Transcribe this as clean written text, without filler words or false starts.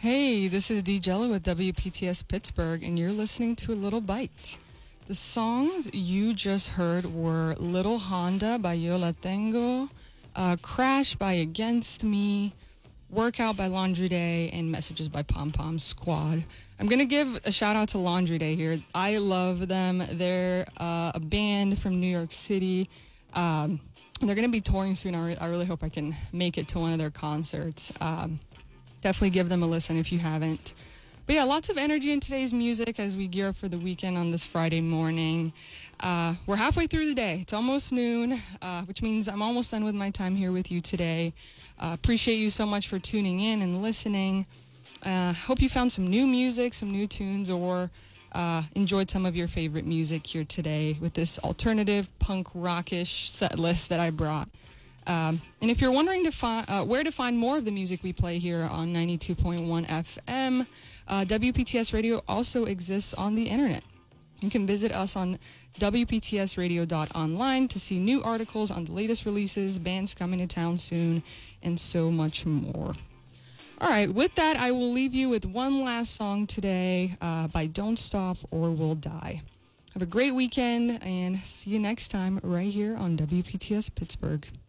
Hey, this is D Jello with WPTS Pittsburgh, and you're listening to A Little Bite. The songs you just heard were Little Honda by Yo La Tengo, Crash by Against Me, Workout by Laundry Day, and Messages by Pom Pom Squad. I'm going to give a shout out to Laundry Day here. I love them. They're a band from New York City. They're going to be touring soon. I really hope I can make it to one of their concerts. Definitely give them a listen if you haven't. But yeah, lots of energy in today's music as we gear up for the weekend on this Friday morning. We're halfway through the day. It's almost noon, which means I'm almost done with my time here with you today. Appreciate you so much for tuning in and listening. Hope you found some new music, some new tunes, or enjoyed some of your favorite music here today with this alternative punk rockish set list that I brought. And if you're wondering where to find more of the music we play here on 92.1 FM, WPTS Radio also exists on the internet. You can visit us on WPTSradio.online to see new articles on the latest releases, bands coming to town soon, and so much more. All right, with that, I will leave you with one last song today by Don't Stop or We'll Die. Have a great weekend, and see you next time right here on WPTS Pittsburgh.